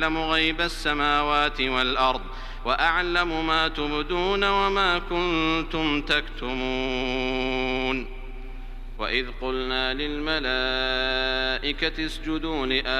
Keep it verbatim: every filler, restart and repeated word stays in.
يعلم غيب السماوات والأرض وأعلم ما تبدون وما كنتم تكتمون. وإذ قلنا للملائكة اسجدوا لآدم